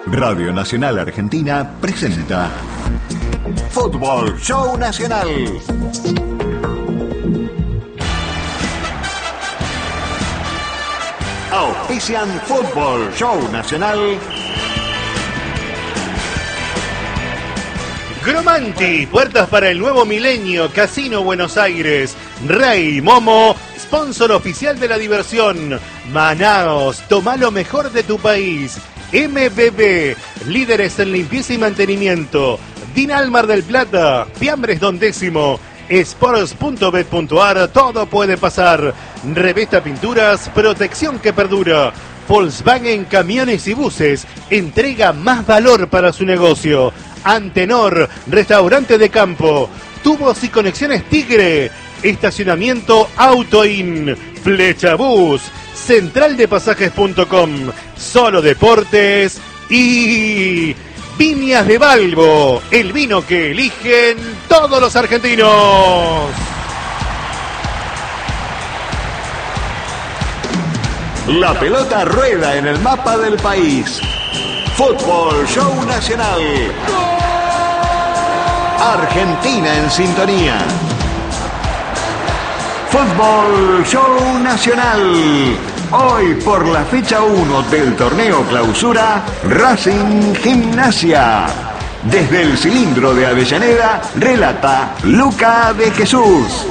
Radio Nacional Argentina presenta Fútbol Show Nacional. Auspician Fútbol Show Nacional. Gromanti, puertas para el nuevo milenio, Casino Buenos Aires, Rey, Momo, sponsor oficial de la diversión, Manaos, toma lo mejor de tu país, MBB, líderes en limpieza y mantenimiento, Dinal Mar del Plata, Fiambres Don Décimo, Sports.bet.ar, todo puede pasar, Revesta Pinturas, protección que perdura, Volkswagen Camiones y Buses, entrega más valor para su negocio, Antenor, restaurante de campo, tubos y conexiones Tigre, estacionamiento Autoin, Flechabús, centraldepasajes.com, Solo Deportes y Viñas de Balbo, el vino que eligen todos los argentinos. La pelota rueda en el mapa del país. Fútbol Show Nacional. Argentina en sintonía. Fútbol Show Nacional. Hoy por la fecha 1 del torneo clausura, Racing Gimnasia. Desde el cilindro de Avellaneda, relata Luca de Jesús.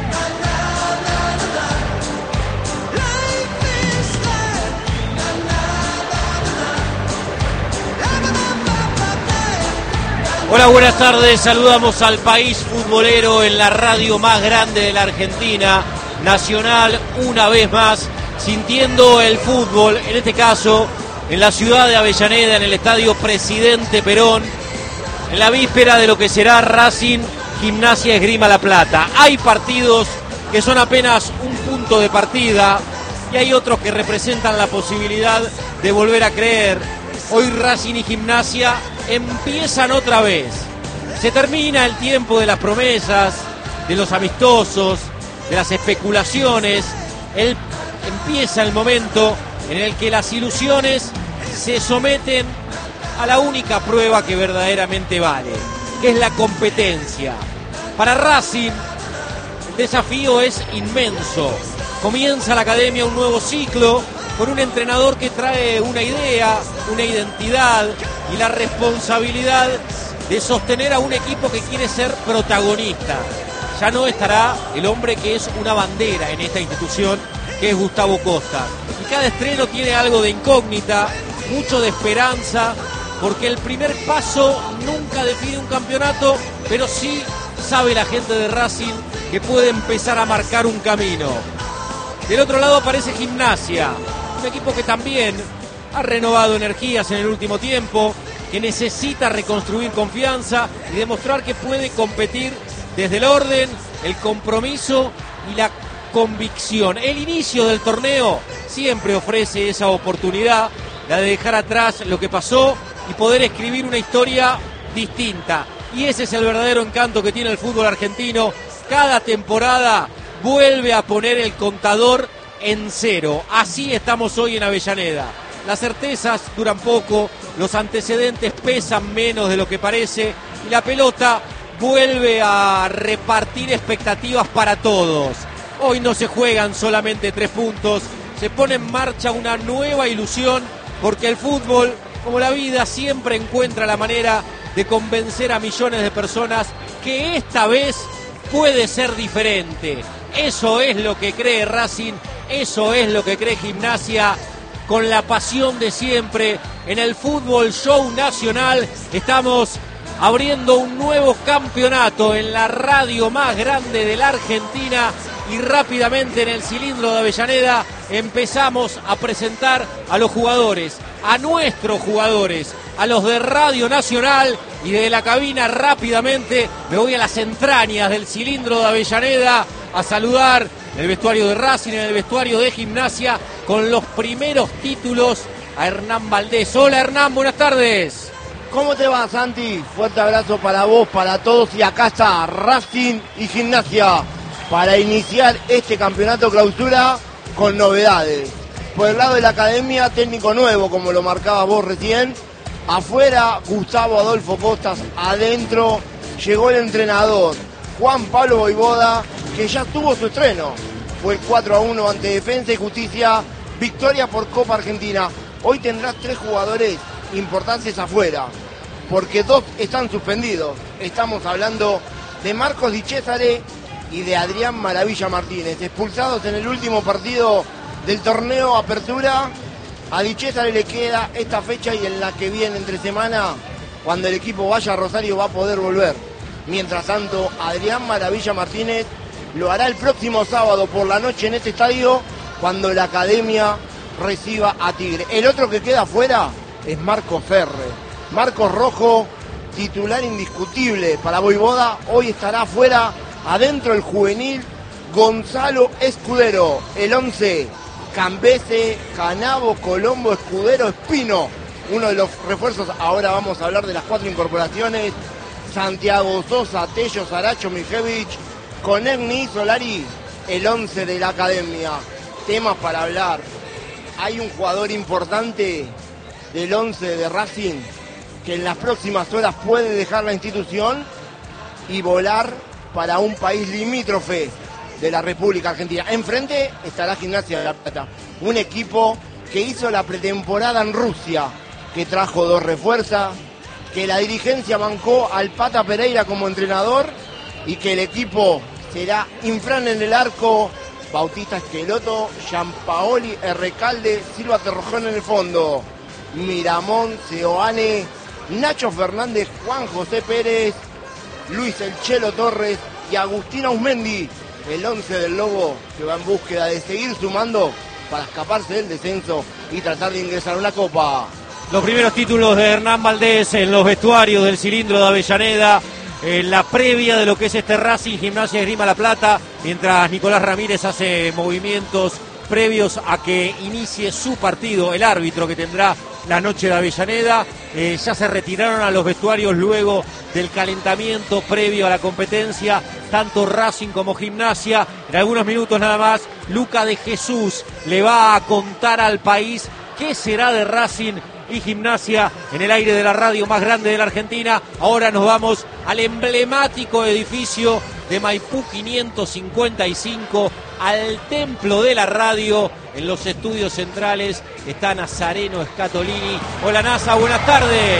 Hola, buenas tardes. Saludamos al país futbolero en la radio más grande de la Argentina, Nacional, una vez más, sintiendo el fútbol, en este caso, en la ciudad de Avellaneda, en el estadio Presidente Perón, en la víspera de lo que será Racing Gimnasia Esgrima La Plata. Hay partidos que son apenas un punto de partida y hay otros que representan la posibilidad de volver a creer. Hoy Racing y Gimnasia empiezan otra vez. Se termina el tiempo de las promesas, de los amistosos, de las especulaciones. Empieza el momento en el que las ilusiones se someten a la única prueba que verdaderamente vale, que es la competencia. Para Racing, el desafío es inmenso. Comienza la academia un nuevo ciclo con un entrenador que trae una idea, una identidad y la responsabilidad de sostener a un equipo que quiere ser protagonista. Ya no estará el hombre que es una bandera en esta institución, que es Gustavo Costa. Y cada estreno tiene algo de incógnita, mucho de esperanza, porque el primer paso nunca define un campeonato, pero sí sabe la gente de Racing que puede empezar a marcar un camino. Del otro lado aparece Gimnasia, un equipo que también ha renovado energías en el último tiempo, que necesita reconstruir confianza y demostrar que puede competir desde el orden, el compromiso y la convicción. El inicio del torneo siempre ofrece esa oportunidad, la de dejar atrás lo que pasó y poder escribir una historia distinta. Y ese es el verdadero encanto que tiene el fútbol argentino. Cada temporada vuelve a poner el contador en cero. Así estamos hoy en Avellaneda. Las certezas duran poco, los antecedentes pesan menos de lo que parece y la pelota vuelve a repartir expectativas para todos. Hoy no se juegan solamente 3 puntos, se pone en marcha una nueva ilusión porque el fútbol, como la vida, siempre encuentra la manera de convencer a millones de personas que esta vez puede ser diferente. Eso es lo que cree Racing, eso es lo que cree Gimnasia, con la pasión de siempre. En el Fútbol Show Nacional estamos abriendo un nuevo campeonato en la radio más grande de la Argentina y rápidamente en el cilindro de Avellaneda empezamos a presentar a los jugadores, a nuestros jugadores, a los de Radio Nacional, y de la cabina rápidamente me voy a las entrañas del cilindro de Avellaneda a saludar en el vestuario de Racing, en el vestuario de Gimnasia, con los primeros títulos, a Hernán Valdés. Hola Hernán, buenas tardes. ¿Cómo te va, Santi? Fuerte abrazo para vos, para todos, y acá está Racing y Gimnasia para iniciar este campeonato clausura con novedades. Por el lado de la academia, técnico nuevo, como lo marcabas vos recién, Afuera, Gustavo Adolfo Costas. Adentro, llegó el entrenador, Juan Pablo Vojvoda, que ya tuvo su estreno. Fue el 4-1 ante Defensa y Justicia, victoria por Copa Argentina. Hoy tendrás 3 jugadores importantes afuera, porque 2 están suspendidos. Estamos hablando de Marcos Di Cesare y de Adrián Maravilla Martínez, expulsados en el último partido del torneo Apertura. A Di Cesare le queda esta fecha y en la que viene entre semana, cuando el equipo vaya a Rosario, va a poder volver. Mientras tanto, Adrián Maravilla Martínez lo hará el próximo sábado por la noche en este estadio, cuando la Academia reciba a Tigre. El otro que queda afuera es Marcos Ferre. Marcos Rojo, titular indiscutible para Vojvoda, hoy estará afuera. Adentro el juvenil Gonzalo Escudero. El 11, Cambese, Canavo, Colombo, Escudero, Espino. Uno de los refuerzos. Ahora vamos a hablar de las 4 incorporaciones. Santiago Sosa, Tello, Saracho, Mijevich, Conegni, Solari. El 11 de la Academia. Temas para hablar. Hay un jugador importante del 11 de Racing que en las próximas horas puede dejar la institución y volar para un país limítrofe de la República Argentina. Enfrente estará Gimnasia de La Plata, un equipo que hizo la pretemporada en Rusia, que trajo 2 refuerzos, que la dirigencia bancó al Pata Pereira como entrenador y que el equipo será Infran en el arco, Bautista Esqueloto, Gianpaoli, Recalde, Silva Terrojón en el fondo, Miramón, Seoane, Nacho Fernández, Juan José Pérez, Luis El Chelo Torres y Agustín Ausmendi. El 11 del Lobo, que va en búsqueda de seguir sumando para escaparse del descenso y tratar de ingresar a una copa. Los primeros títulos de Hernán Valdés en los vestuarios del cilindro de Avellaneda, en la previa de lo que es este Racing Gimnasia Esgrima La Plata, mientras Nicolás Ramírez hace movimientos previos a que inicie su partido, el árbitro que tendrá la noche de Avellaneda. Ya se retiraron a los vestuarios luego del calentamiento previo a la competencia, tanto Racing como Gimnasia. En algunos minutos nada más, Luca de Jesús le va a contar al país qué será de Racing y Gimnasia en el aire de la radio más grande de la Argentina. Ahora nos vamos al emblemático edificio de Maipú 555, al templo de la radio. En los estudios centrales está Nazareno Scatolini. Hola Nasa, buenas tardes.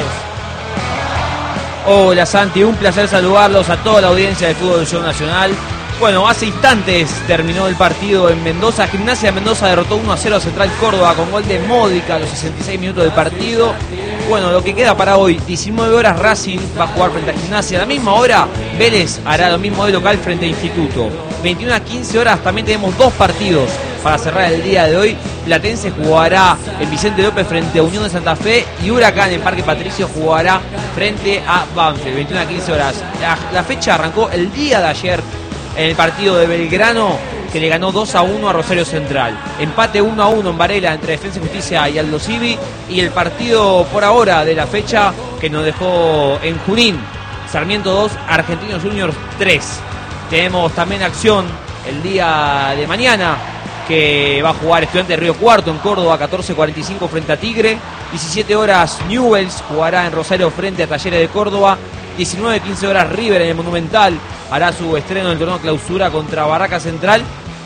Hola Santi, un placer saludarlos a toda la audiencia de Fútbol Show Nacional. Bueno, hace instantes terminó el partido en Mendoza. Gimnasia de Mendoza derrotó 1-0 a Central Córdoba con gol de Módica a los 66 minutos del partido. Bueno, lo que queda para hoy, 19 horas Racing va a jugar frente a Gimnasia. A la misma hora Vélez hará lo mismo de local frente a Instituto. 21 a 15 horas también tenemos 2 partidos para cerrar el día de hoy. Platense jugará en Vicente López frente a Unión de Santa Fe y Huracán en Parque Patricio jugará frente a Banfield. 21 a 15 horas. La fecha arrancó el día de ayer en el partido de Belgrano, que le ganó 2-1 a Rosario Central. Empate 1-1 en Varela entre Defensa y Justicia y Aldo Civi. Y el partido por ahora de la fecha que nos dejó en Junín, Sarmiento 2, Argentinos Juniors 3. Tenemos también acción el día de mañana, que va a jugar Estudiantes de Río Cuarto en Córdoba, 14:45 frente a Tigre. 17 horas Newell's jugará en Rosario frente a Talleres de Córdoba. 19-15 horas River en el Monumental hará su estreno en el torneo Clausura contra Barraca Central.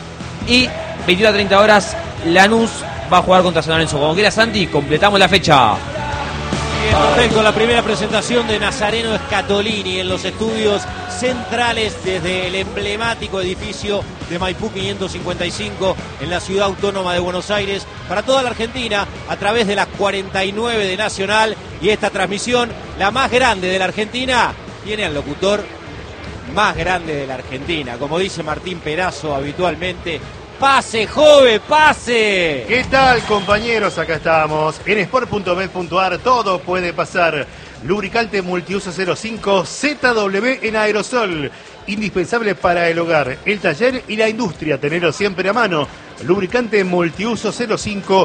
Y 21-30 horas Lanús va a jugar contra San Lorenzo. Como quiera Santi, completamos la fecha. Bien, perfecto, la primera presentación de Nazareno Scatolini en los estudios centrales desde el emblemático edificio de Maipú 555 en la ciudad autónoma de Buenos Aires, para toda la Argentina a través de la 49 de Nacional. Y esta transmisión, la más grande de la Argentina, tiene al locutor más grande de la Argentina, como dice Martín Perazo habitualmente. ¡Pase, joven, pase! ¿Qué tal, compañeros? Acá estamos en sport.bet.ar. Todo puede pasar. Lubricante multiuso 05 ZW en aerosol, indispensable para el hogar, el taller y la industria. Tenerlo siempre a mano. Lubricante multiuso 05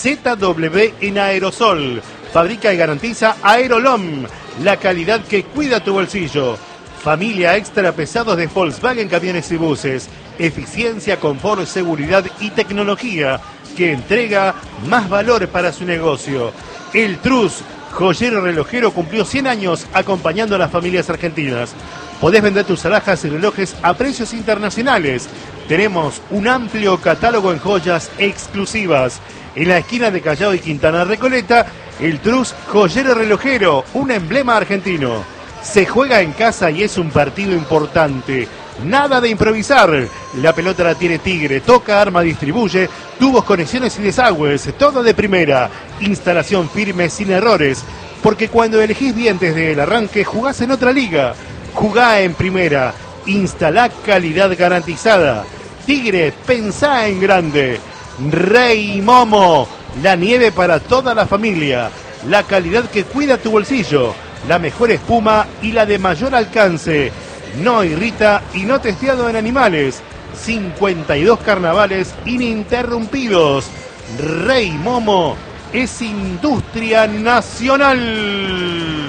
ZW en aerosol. Fabrica y garantiza Aerolom, la calidad que cuida tu bolsillo. Familia extra pesados de Volkswagen Camiones y Buses. Eficiencia, confort, seguridad y tecnología que entrega más valor para su negocio. El Trus, joyero relojero, cumplió 100 años acompañando a las familias argentinas. Podés vender tus alhajas y relojes a precios internacionales. Tenemos un amplio catálogo en joyas exclusivas. En la esquina de Callao y Quintana Recoleta, el Trus Joyero Relojero, un emblema argentino. Se juega en casa y es un partido importante. Nada de improvisar. La pelota la tiene Tigre, toca, arma, distribuye, tubos, conexiones y desagües, todo de primera. Instalación firme, sin errores. Porque cuando elegís bien desde el arranque, jugás en otra liga. Jugá en primera. Instalá calidad garantizada. Tigre, pensá en grande. Rey Momo, la nieve para toda la familia. La calidad que cuida tu bolsillo. La mejor espuma y la de mayor alcance. No irrita y no testeado en animales. 52 carnavales ininterrumpidos. Rey Momo es industria nacional.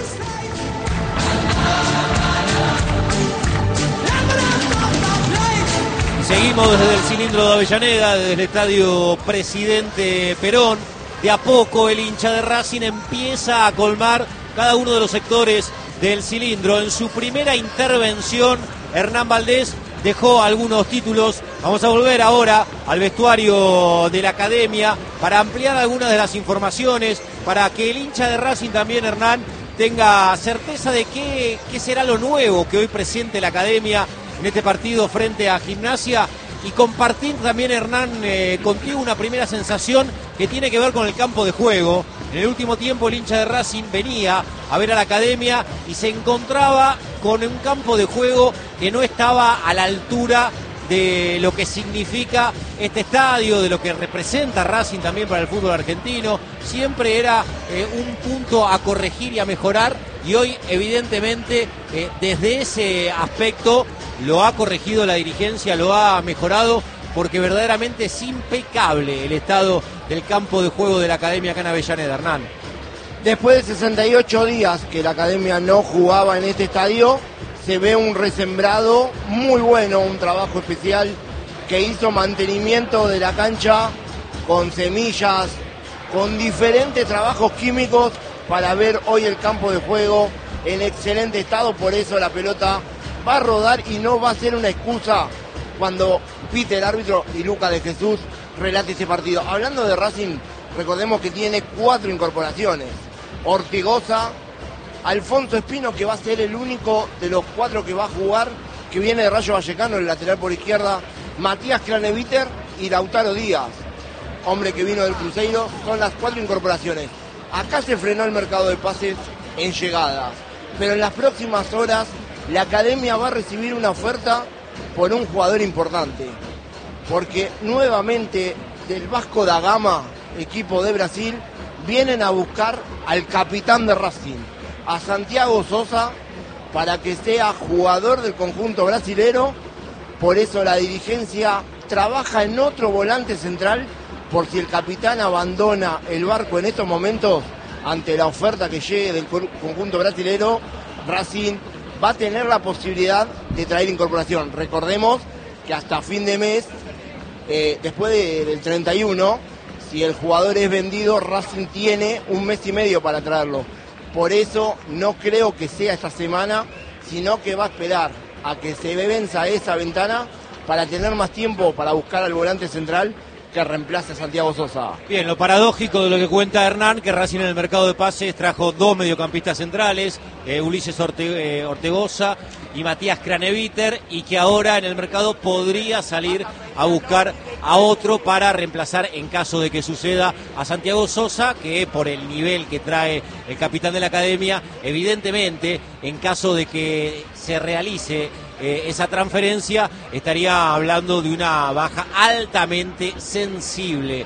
Seguimos desde el cilindro de Avellaneda, desde el estadio Presidente Perón. De a poco el hincha de Racing empieza a colmar cada uno de los sectores del cilindro. En su primera intervención, Hernán Valdés dejó algunos títulos. Vamos a volver ahora al vestuario de la academia para ampliar algunas de las informaciones, para que el hincha de Racing también, Hernán, tenga certeza de qué será lo nuevo que hoy presiente la academia en este partido frente a Gimnasia, y compartir también, Hernán, contigo una primera sensación que tiene que ver con el campo de juego. En el último tiempo el hincha de Racing venía a ver a la academia y se encontraba con un campo de juego que no estaba a la altura de lo que significa este estadio, de lo que representa Racing también para el fútbol argentino. Siempre era un punto a corregir y a mejorar, y hoy evidentemente desde ese aspecto lo ha corregido la dirigencia, lo ha mejorado, porque verdaderamente es impecable el estado del campo de juego de la academia acá en Avellaneda, Hernán. Después de 68 días que la academia no jugaba en este estadio, se ve un resembrado muy bueno, un trabajo especial que hizo mantenimiento de la cancha con semillas, con diferentes trabajos químicos para ver hoy el campo de juego en excelente estado. Por eso la pelota va a rodar y no va a ser una excusa cuando pite el árbitro y Lucas de Jesús relate ese partido. Hablando de Racing, recordemos que tiene 4 incorporaciones. Ortigosa, Alfonso Espino, que va a ser el único de los 4 que va a jugar, que viene de Rayo Vallecano, el lateral por izquierda, Matías Craneviter y Lautaro Díaz, hombre que vino del Cruzeiro. Son las 4 incorporaciones. Acá se frenó el mercado de pases en llegadas, pero en las próximas horas la academia va a recibir una oferta por un jugador importante, porque nuevamente del Vasco da Gama, equipo de Brasil, vienen a buscar al capitán de Racing, a Santiago Sosa, para que sea jugador del conjunto brasilero. Por eso la dirigencia trabaja en otro volante central, por si el capitán abandona el barco en estos momentos ante la oferta que llegue del conjunto brasilero. Racing va a tener la posibilidad de traer incorporación. Recordemos que hasta fin de mes, después del 31, si el jugador es vendido, Racing tiene un mes y medio para traerlo. Por eso no creo que sea esta semana, sino que va a esperar a que se venza esa ventana para tener más tiempo para buscar al volante central que reemplace a Santiago Sosa. Bien, lo paradójico de lo que cuenta Hernán, que Racing en el mercado de pases trajo 2 mediocampistas centrales, Ulises Ortegoza y Matías Craneviter, y que ahora en el mercado podría salir a buscar a otro para reemplazar, en caso de que suceda, a Santiago Sosa, que por el nivel que trae el capitán de la academia, evidentemente, en caso de que se realice esa transferencia, estaría hablando de una baja altamente sensible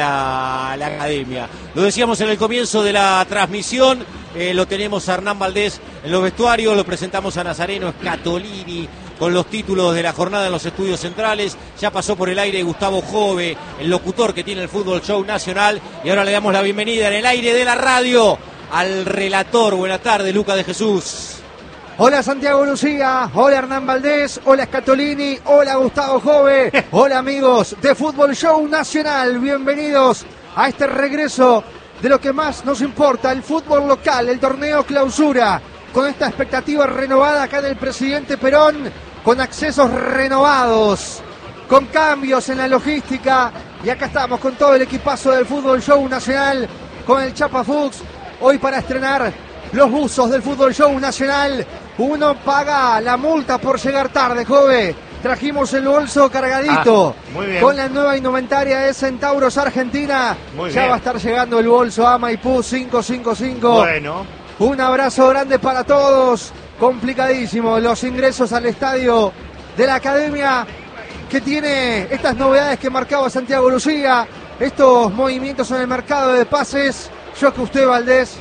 para la academia. Lo decíamos en el comienzo de la transmisión, lo tenemos a Hernán Valdés en los vestuarios, lo presentamos a Nazareno Scatolini con los títulos de la jornada en los estudios centrales. Ya pasó por el aire Gustavo Jove, el locutor que tiene el Fútbol Show Nacional, y ahora le damos la bienvenida en el aire de la radio al relator. Buenas tardes, Lucas de Jesús. Hola Santiago Lucía, hola Hernán Valdés, hola Scatolini, hola Gustavo Jove, hola amigos de Fútbol Show Nacional, bienvenidos a este regreso de lo que más nos importa, el fútbol local, el torneo clausura, con esta expectativa renovada acá en el Presidente Perón, con accesos renovados, con cambios en la logística, y acá estamos con todo el equipazo del Fútbol Show Nacional, con el Chapa Fuchs, hoy para estrenar los buzos del Fútbol Show Nacional. Uno paga la multa por llegar tarde, joven. Trajimos el bolso cargadito con la nueva indumentaria de Centauros Argentina. Ya va a estar llegando el bolso a Maipú 555. Bueno. Un abrazo grande para todos. Complicadísimo los ingresos al estadio de la Academia, que tiene estas novedades que marcaba Santiago Lucía, estos movimientos en el mercado de pases. Yo que usted Valdés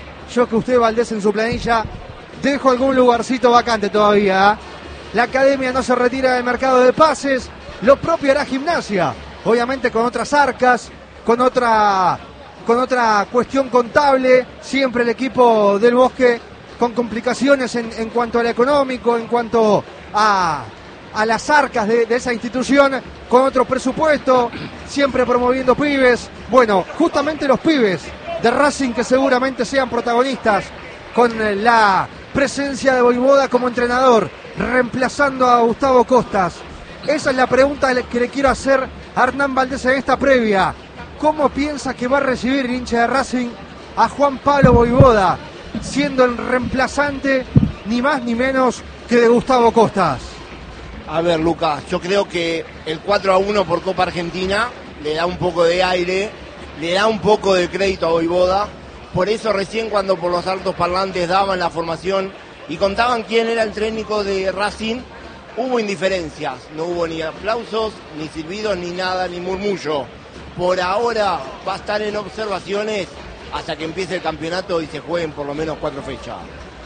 en su planilla, dejo algún lugarcito vacante todavía. La Academia no se retira del mercado de pases. Lo propio hará Gimnasia, obviamente con otras arcas, con otra cuestión contable. Siempre el equipo del Bosque con complicaciones en cuanto al económico, en cuanto a las arcas de esa institución, con otro presupuesto, siempre promoviendo pibes. Bueno, justamente los pibes de Racing, que seguramente sean protagonistas con la presencia de Voivoda como entrenador, reemplazando a Gustavo Costas. Esa es la pregunta que le quiero hacer a Hernán Valdés en esta previa. ¿Cómo piensa que va a recibir el hincha de Racing a Juan Pablo Voivoda, siendo el reemplazante ni más ni menos que de Gustavo Costas? A ver, Lucas, yo creo que el 4-1 por Copa Argentina le da un poco de aire, le da un poco de crédito a Voivoda. Por eso recién cuando por los altos parlantes daban la formación y contaban quién era el técnico de Racing, hubo indiferencias. No hubo ni aplausos, ni silbidos, ni nada, ni murmullo. Por ahora va a estar en observaciones hasta que empiece el campeonato y se jueguen por lo menos 4 fechas.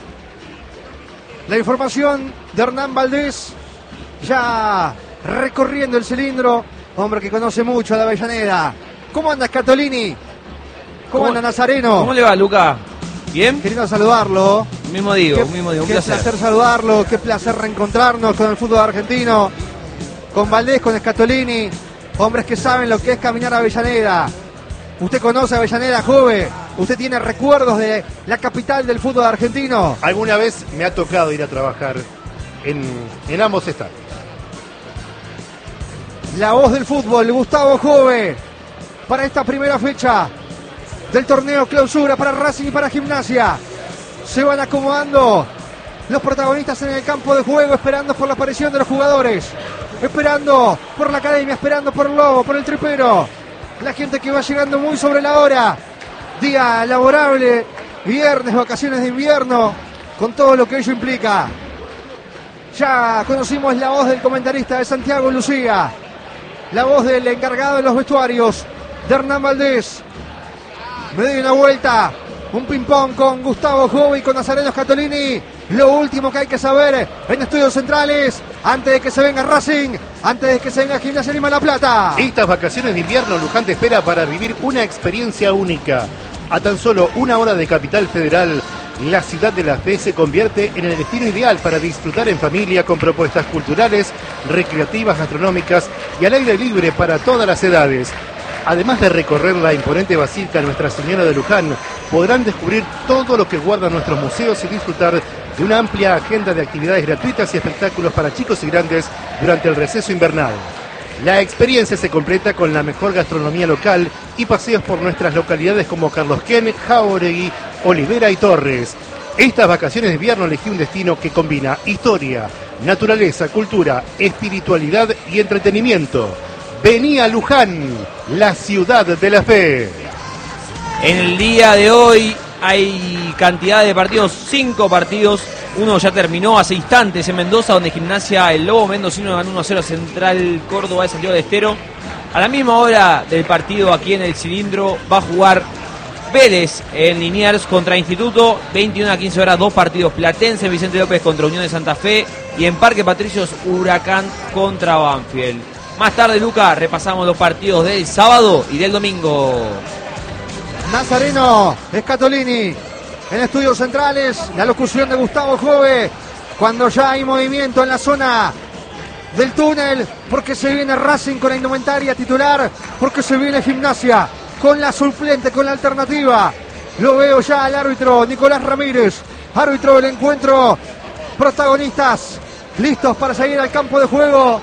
La información de Hernán Valdés, ya recorriendo el cilindro, hombre que conoce mucho a la Avellaneda. ¿Cómo anda Scatolini? ¿Cómo anda Nazareno? ¿Cómo le va, Luca? ¿Bien? Queriendo saludarlo. Mismo digo, un qué placer. placer saludarlo, qué placer reencontrarnos con el fútbol argentino, con Valdés, con Scatolini, hombres que saben lo que es caminar a Avellaneda. Usted conoce Avellaneda, joven. Usted tiene recuerdos de la capital del fútbol argentino. Alguna vez me ha tocado ir a trabajar en ambos estadios. La voz del fútbol, Gustavo Jove, para esta primera fecha del torneo clausura para Racing y para Gimnasia. Se van acomodando los protagonistas en el campo de juego, esperando por la aparición de los jugadores, esperando por la Academia, esperando por el Lobo, por el Tripero. La gente que va llegando muy sobre la hora. Día laborable, viernes, vacaciones de invierno, con todo lo que ello implica. Ya conocimos la voz del comentarista de Santiago Lucía, la voz del encargado de los vestuarios, de Hernán Valdés. Me doy una vuelta, un ping-pong con Gustavo Jove y con Nazareno Scatolini. Lo último que hay que saber en Estudios Centrales, antes de que se venga Racing, antes de que se venga Gimnasia Lima La Plata. Estas vacaciones de invierno, Luján te espera para vivir una experiencia única. A tan solo 1 hora de Capital Federal, la ciudad de La Fe se convierte en el destino ideal para disfrutar en familia con propuestas culturales, recreativas, gastronómicas y al aire libre para todas las edades. Además de recorrer la imponente Basílica Nuestra Señora de Luján, podrán descubrir todo lo que guardan nuestros museos y disfrutar de una amplia agenda de actividades gratuitas y espectáculos para chicos y grandes durante el receso invernal. La experiencia se completa con la mejor gastronomía local y paseos por nuestras localidades como Carlos Ken, Jauregui, Olivera y Torres. Estas vacaciones de invierno elegí un destino que combina historia, naturaleza, cultura, espiritualidad y entretenimiento. Vení a Luján, la ciudad de la fe. En el día de hoy hay cantidad de partidos, 5 partidos. Uno ya terminó hace instantes en Mendoza, donde Gimnasia, el Lobo mendocino, ganó 1-0 a Central Córdoba de Santiago del Estero. A la misma hora del partido, aquí en el cilindro, va a jugar Vélez en Liniers contra Instituto. 21 a 15 horas, 2 partidos. Platense, Vicente López contra Unión de Santa Fe. Y en Parque Patricios, Huracán contra Banfield. Más tarde, Luca, repasamos los partidos del sábado y del domingo. Nazareno Scatolini en Estudios Centrales, la locución de Gustavo Jove, cuando ya hay movimiento en la zona del túnel, porque se viene Racing con la indumentaria titular, porque se viene Gimnasia con la suplente, con la alternativa. Lo veo ya al árbitro Nicolás Ramírez, árbitro del encuentro. Protagonistas listos para seguir al campo de juego,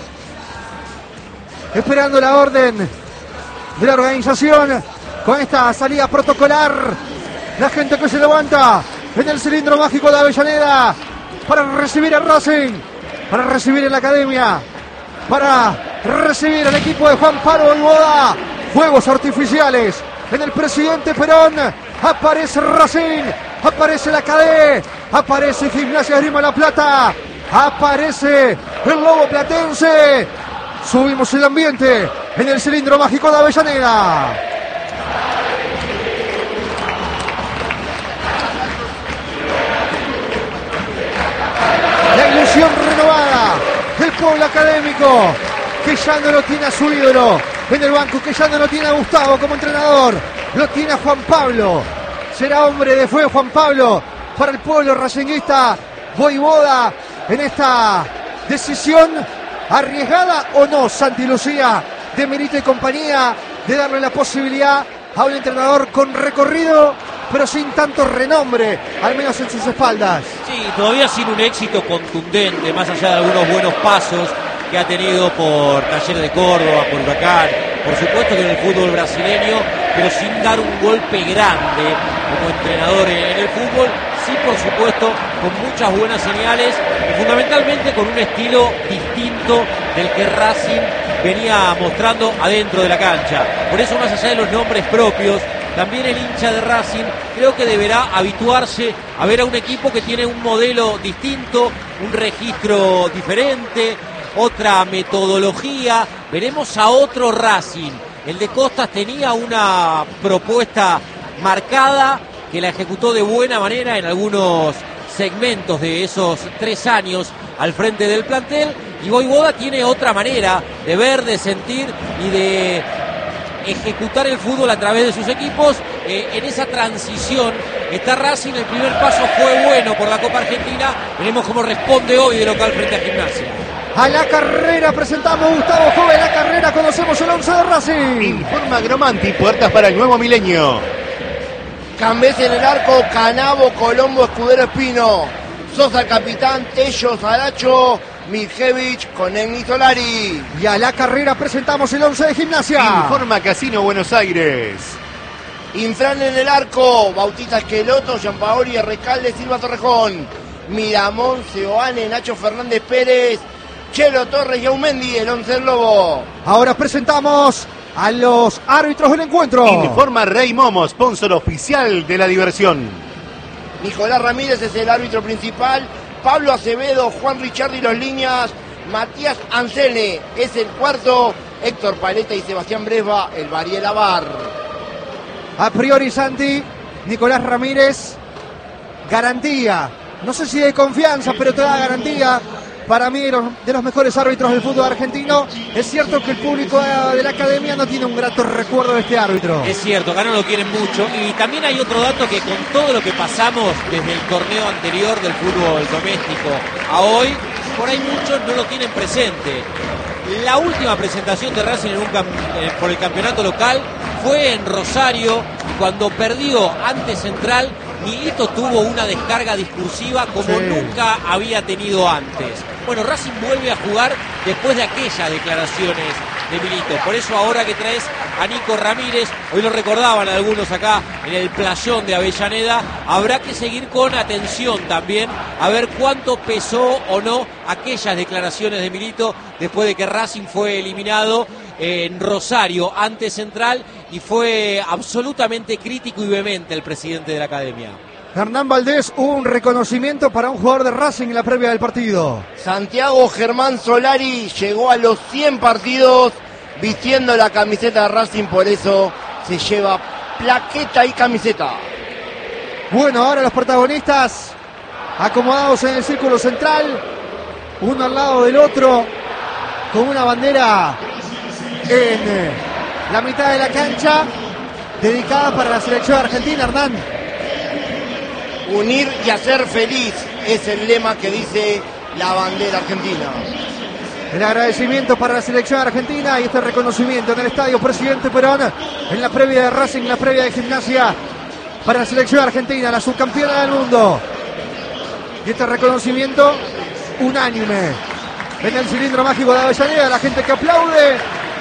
esperando la orden de la organización con esta salida protocolar. La gente que se levanta en el cilindro mágico de Avellaneda para recibir a Racing, para recibir a la academia, para recibir al equipo de Juan Pablo Voivoda. Fuegos artificiales en el Presidente Perón. Aparece Racing, aparece la Cadé, aparece Gimnasia Esgrima La Plata, aparece el Lobo Platense. Subimos el ambiente en el cilindro mágico de Avellaneda. La ilusión renovada del pueblo académico, que ya no lo tiene a su ídolo en el banco, que ya no lo tiene a Gustavo como entrenador, lo tiene a Juan Pablo. Será hombre de fuego Juan Pablo para el pueblo racinguista. Voivoda en esta decisión arriesgada o no, Santi Lucía, de Milito y compañía, de darle la posibilidad a un entrenador con recorrido pero sin tanto renombre, al menos en sus espaldas. Sí, todavía sin un éxito contundente, más allá de algunos buenos pasos que ha tenido por Talleres de Córdoba, por Huracán, por supuesto que en el fútbol brasileño, pero sin dar un golpe grande como entrenador en el fútbol. Sí, por supuesto, con muchas buenas señales y fundamentalmente con un estilo distinto del que Racing venía mostrando adentro de la cancha. Por eso, más allá de los nombres propios, también el hincha de Racing creo que deberá habituarse a ver a un equipo que tiene un modelo distinto, un registro diferente, otra metodología. Veremos a otro Racing. El de Costas tenía una propuesta marcada que la ejecutó de buena manera en algunos segmentos de esos 3 años al frente del plantel, y Voivoda tiene otra manera de ver, de sentir y de ejecutar el fútbol a través de sus equipos. En esa transición está Racing. El primer paso fue bueno por la Copa Argentina. Veremos cómo responde hoy de local frente a Gimnasia. A la carrera presentamos Gustavo Joven. A la carrera conocemos el 11 de Racing. Informa Gromanti, puertas para el nuevo milenio. Cambés en el arco, Canavo, Colombo, Escudero, Espino. Sosa, capitán, Tello, Saracho, Miljevich, Conegni, Solari. Y a la carrera presentamos el 11 de Gimnasia. Informa Casino Buenos Aires. Infran en el arco, Bautista Esqueloto, Gianpaoli, Recalde, Silva Torrejón. Miramón, Seoane, Nacho Fernández Pérez, Chelo Torres y Aumendi, el 11 del Lobo. Ahora presentamos a los árbitros del encuentro. Informa Rey Momo, sponsor oficial de la diversión. Nicolás Ramírez es el árbitro principal, Pablo Acevedo, Juan Ricciardi los líneas, Matías Ancene es el cuarto, Héctor Paleta y Sebastián Bresva el Bariel Abar. A priori, Santi, Nicolás Ramírez, garantía, no sé si de confianza, pero te da garantía. Para mí, de los mejores árbitros del fútbol argentino. Es cierto que el público de la academia no tiene un grato recuerdo de este árbitro. Es cierto, acá no lo quieren mucho. Y también hay otro dato, que con todo lo que pasamos desde el torneo anterior del fútbol doméstico a hoy, por ahí muchos no lo tienen presente. La última presentación de Racing por el campeonato local fue en Rosario, cuando perdió ante Central. Milito tuvo una descarga discursiva como nunca había tenido antes. Bueno, Racing vuelve a jugar después de aquellas declaraciones de Milito. Por eso ahora que traes a Nico Ramírez, hoy lo recordaban algunos acá en el playón de Avellaneda, habrá que seguir con atención también a ver cuánto pesó o no aquellas declaraciones de Milito después de que Racing fue eliminado en Rosario ante Central, y fue absolutamente crítico y vehemente el presidente de la academia. Hernán Valdés, hubo un reconocimiento para un jugador de Racing en la previa del partido. Santiago Germán Solari llegó a los 100 partidos vistiendo la camiseta de Racing, por eso se lleva plaqueta y camiseta. Bueno, ahora los protagonistas acomodados en el círculo central, uno al lado del otro, con una bandera en la mitad de la cancha, dedicada para la selección argentina. Hernán. Unir y hacer feliz es el lema que dice la bandera argentina. El agradecimiento para la selección argentina y este reconocimiento en el estadio Presidente Perón en la previa de Racing, en la previa de Gimnasia para la selección argentina, la subcampeona del mundo. Y este reconocimiento unánime en el cilindro mágico de Avellaneda, la gente que aplaude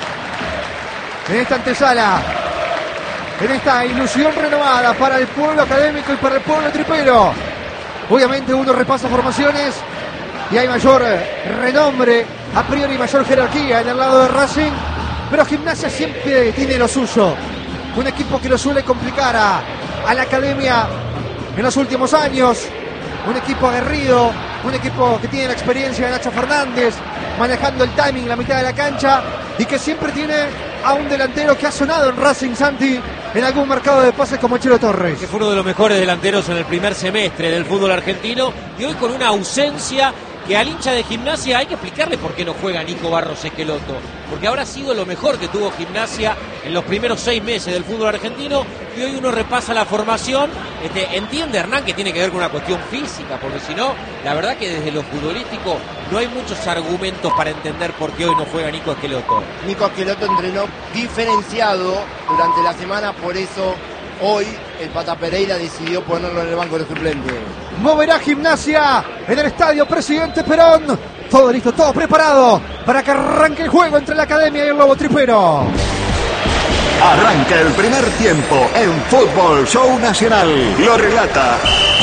en esta antesala, en esta ilusión renovada para el pueblo académico y para el pueblo tripero. Obviamente uno repasa formaciones y hay mayor renombre, a priori mayor jerarquía en el lado de Racing, pero Gimnasia siempre tiene lo suyo. Un equipo que lo suele complicar a la academia en los últimos años. Un equipo aguerrido, un equipo que tiene la experiencia de Nacho Fernández, manejando el timing, la mitad de la cancha, y que siempre tiene a un delantero que ha sonado en Racing, Santi, en algún mercado de pases como Chelo Torres. Que fue uno de los mejores delanteros en el primer semestre del fútbol argentino, y hoy con una ausencia que al hincha de Gimnasia hay que explicarle por qué no juega Nico Barros Esqueloto, porque habrá sido lo mejor que tuvo Gimnasia en los primeros 6 meses del fútbol argentino, y hoy uno repasa la formación. Entiende Hernán que tiene que ver con una cuestión física, porque si no, la verdad que desde lo futbolístico no hay muchos argumentos para entender por qué hoy no juega Nico Esqueloto. Nico Esqueloto entrenó diferenciado durante la semana, por eso hoy el Pata Pereira decidió ponerlo en el banco de suplentes. Moverá Gimnasia en el estadio Presidente Perón. Todo listo, todo preparado para que arranque el juego entre la academia y el Lobo Tripero. Arranca el primer tiempo en Fútbol Show Nacional. Lo relata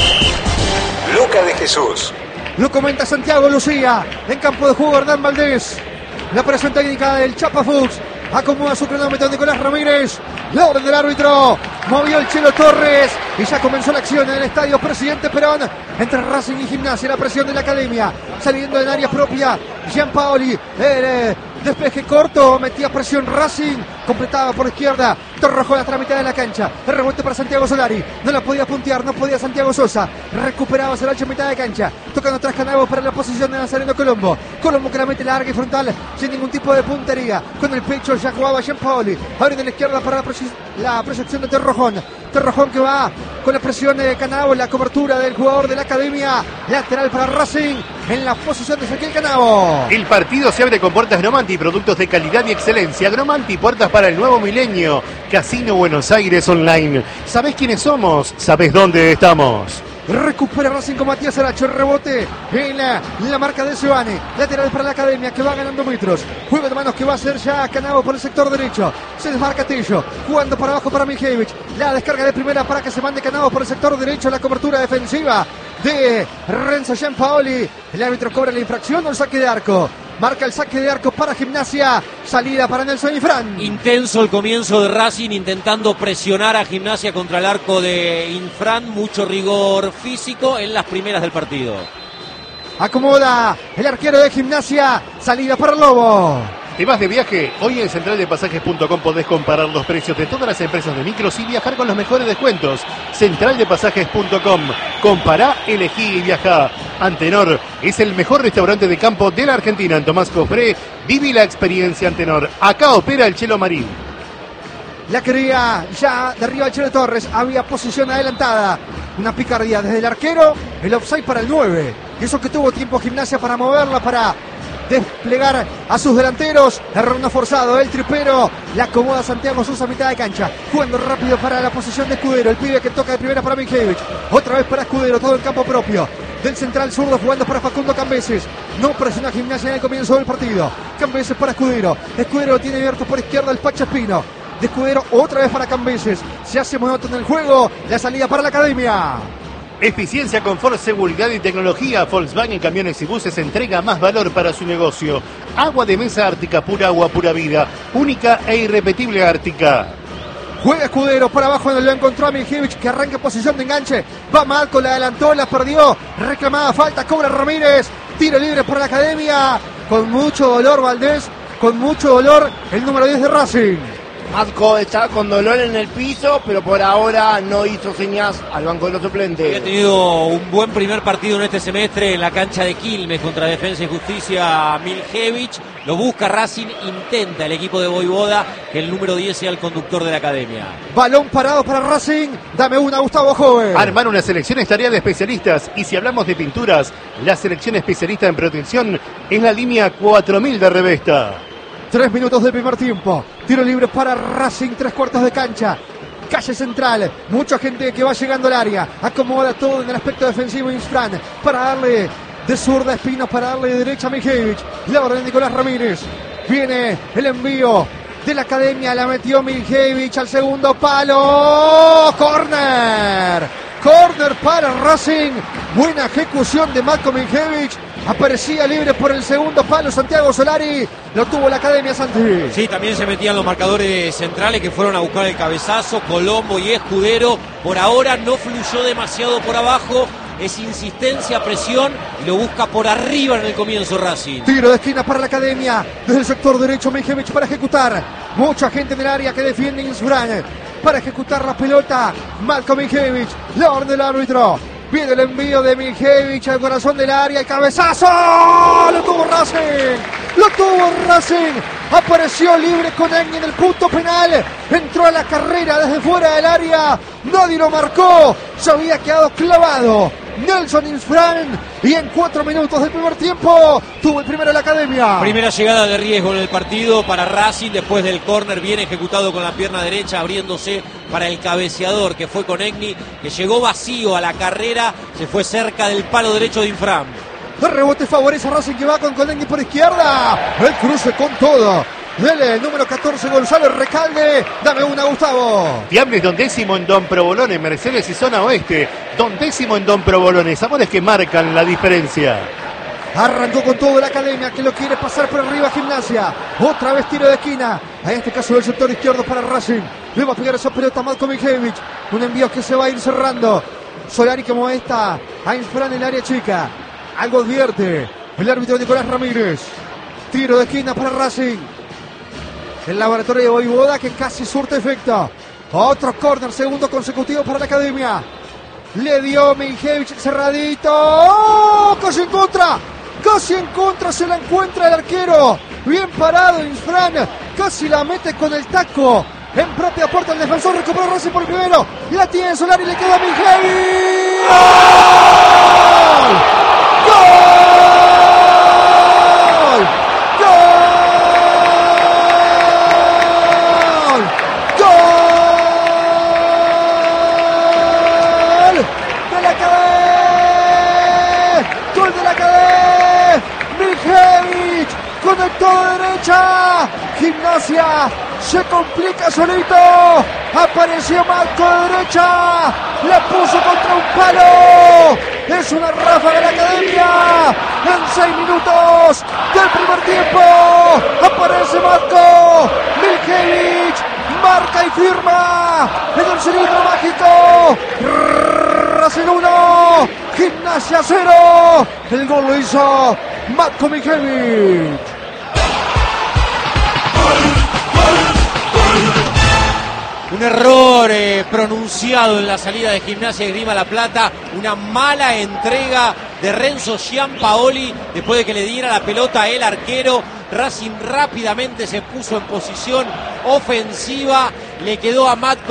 Luca de Jesús. Lo comenta Santiago Lucía. En campo de juego Hernán Valdés. La presión técnica del Chapa Fuchs. Acomoda su cronómetro Nicolás Ramírez. La orden del árbitro. Movió el Chelo Torres. Y ya comenzó la acción en el estadio Presidente Perón. Entre Racing y Gimnasia. La presión de la academia. Saliendo en área propia. Gianpaoli. Despeje corto. Metía presión Racing. Completaba por izquierda. Torrojón hasta la mitad de la cancha. El rebote para Santiago Solari. No la podía puntear. No podía Santiago Sosa. Recuperaba Solachi en mitad de cancha. Tocando atrás Canavo para la posición de Nazareno Colombo. Colombo que la mete larga y frontal. Sin ningún tipo de puntería. Con el pecho ya jugaba Gianpaoli. Ahora en la izquierda para la proyección de Torrojón. Torrojón que va con la presión de Canavo. La cobertura del jugador de la academia. Lateral para Racing. En la posición de Ezequiel Canavo. El partido se abre con puertas Gromanti, productos de calidad y excelencia. Gromanti, puertas para el nuevo milenio. Casino Buenos Aires Online. ¿Sabés quiénes somos? ¿Sabés dónde estamos? Recupera Racing con Matías Aracho. El rebote en la marca de Sebane. Lateral para la academia que va ganando metros. Juego de manos que va a hacer ya Canavo por el sector derecho. Se desmarca Tello. Jugando para abajo para Mijevich. La descarga de primera para que se mande Canavo por el sector derecho. La cobertura defensiva de Renzo Gianpaoli. El árbitro cobra la infracción o el saque de arco. Marca el saque de arco para Gimnasia. Salida para Nelson Infran. Intenso el comienzo de Racing intentando presionar a Gimnasia contra el arco de Infran. Mucho rigor físico en las primeras del partido. Acomoda el arquero de Gimnasia. Salida para el Lobo. ¿Te vas de viaje? Hoy en centraldepasajes.com podés comparar los precios de todas las empresas de micros y viajar con los mejores descuentos. Centraldepasajes.com. Compará, elegí y viajá. Antenor es el mejor restaurante de campo de la Argentina. En Tomás Cofré, viví la experiencia Antenor. Acá opera el Chelo Marín. La quería ya de arriba el Chelo Torres. Había posición adelantada. Una picardía desde el arquero. El offside para el 9. Y eso que tuvo tiempo Gimnasia para moverla, para desplegar a sus delanteros. Error no forzado, el tripero la acomoda Santiago Sosa a mitad de cancha, jugando rápido para la posición de Escudero, el pibe que toca de primera para Mijevich, otra vez para Escudero, todo el campo propio del central zurdo, jugando para Facundo Cambeses. No presiona Gimnasia en el comienzo del partido. Cambeses para Escudero, Escudero tiene abierto por izquierda el Pacha Espino, de Escudero otra vez para Cambeses, se hace monótono en el juego, la salida para la academia. Eficiencia, confort, seguridad y tecnología. Volkswagen Camiones y Buses entrega más valor para su negocio. Agua de mesa Ártica, pura agua, pura vida. Única e irrepetible Ártica. Juega Escudero para abajo, lo encontró a Mijevich que arranca en posición de enganche. Va Malco, la adelantó, la perdió. Reclamada falta, cobra Ramírez. Tiro libre por la academia. Con mucho dolor Valdés, con mucho dolor el número 10 de Racing. Matko está con dolor en el piso, pero por ahora no hizo señas al banco de los suplentes. Ha tenido un buen primer partido en este semestre en la cancha de Quilmes contra Defensa y Justicia Miljevic. Lo busca Racing, intenta el equipo de Voivoda que el número 10 sea el conductor de la academia. Balón parado para Racing. Dame una, Gustavo Joven. Armar una selección es tarea de especialistas. Y si hablamos de pinturas, la selección especialista en protección es la línea 4000 de Revesta. 3 minutos del primer tiempo. Tiro libre para Racing, 3/4 de cancha. Calle central, mucha gente que va llegando al área. Acomoda todo en el aspecto defensivo Insfran para darle de zurda a Espinos, para darle de derecha a Miljevic. La orden de Nicolás Ramírez. Viene el envío de la academia, la metió Miljevic al segundo palo. ¡Corner! Corner para Racing. Buena ejecución de Matko Miljevic. Aparecía libre por el segundo palo Santiago Solari. Lo tuvo la academia, Santi. Sí, también se metían los marcadores centrales que fueron a buscar el cabezazo. Colombo y Escudero. Por ahora no fluyó demasiado por abajo. Es insistencia, presión y lo busca por arriba en el comienzo Racing. Tiro de esquina para la academia. Desde el sector derecho Miljevic para ejecutar. Mucha gente en el área que defiende Insfran. Para ejecutar la pelota. Matko Miljevic. La orden del árbitro. Viene el envío de Miljevic al corazón del área. El cabezazo. Lo tuvo Racing. Lo tuvo Racing. Apareció libre con Egni en el punto penal. Entró a la carrera desde fuera del área. Nadie lo marcó. Se había quedado clavado Nelson Insfran. Y en 4 minutos del primer tiempo tuvo el primero de la academia. Primera llegada de riesgo en el partido para Racing después del córner bien ejecutado con la pierna derecha, abriéndose para el cabeceador que fue con Egni, que llegó vacío a la carrera, se fue cerca del palo derecho de Insfran. El rebote favorece a Racing que va con Egni por izquierda. El cruce con todo. El número 14 Gonzalo Recalde. Dame una, Gustavo. Fiambre Don Décimo en Don Provolone, Mercedes y Zona Oeste. Don Décimo en Don Provolone, sabores que marcan la diferencia. Arrancó con todo la academia que lo quiere pasar por arriba Gimnasia. Otra vez tiro de esquina. En este caso del sector izquierdo para Racing. Le va a pegar esa pelota a Matko Miljevic. Un envío que se va a ir cerrando. Solari que molesta a Insfran en el área chica. Algo advierte el árbitro Nicolás Ramírez. Tiro de esquina para Racing. El laboratorio de Voivoda que casi surte efecto. Otro córner, segundo consecutivo para la academia. Le dio Miljevic cerradito. ¡Oh! Casi en contra. Casi en contra se la encuentra el arquero. Bien parado Insfran. Casi la mete con el taco. En propia puerta el defensor recuperó Racing por el primero. La tiene Solari y le queda a Miljevic. ¡Gol! ¡Gol! Conectó de derecha. Gimnasia se complica solito. Apareció Matko de derecha. La puso contra un palo. Es una ráfaga de la academia. En 6 minutos del primer tiempo. Aparece Matko. Miljevic marca y firma en el cilindro mágico. Racing 1, Gimnasia 0. El gol lo hizo Matko Miljevic. Un error pronunciado en la salida de Gimnasia de Grima La Plata. Una mala entrega de Renzo Giampaoli después de que le diera la pelota el arquero. Racing rápidamente se puso en posición ofensiva. Le quedó a Matko